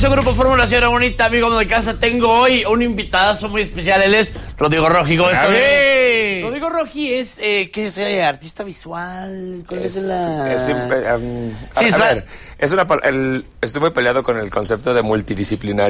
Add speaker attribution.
Speaker 1: regreso, Grupo Fórmula, señora bonita, amigo de casa. Tengo hoy un invitadazo muy especial. Él es Rodrigo Roji. ¿Cómo estás? Rodrigo Roji es, ¿qué es? ¿Artista visual? ¿Cuál es la...?
Speaker 2: Estoy muy peleado con el concepto de multidisciplinario.